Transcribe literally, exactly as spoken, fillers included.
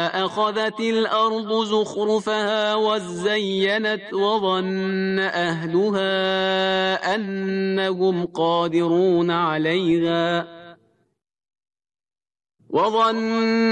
أخذت الأرض زخرفها وزينت وظن أهلها أنهم قادرون عليها وظن